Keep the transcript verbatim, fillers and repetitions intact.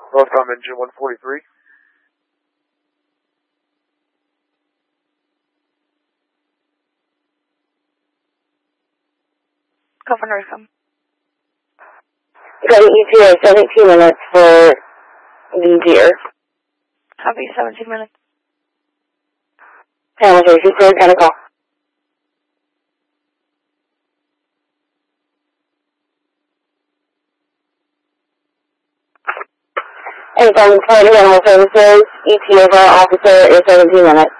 Northcom engine one forty-three. Go for Northcom. Got an E T A seventeen minutes for the deer. Copy, seventeen minutes. Panel Tracy, clear, kind of call. And from Florida Animal Services, E T A for our officer is seventeen minutes.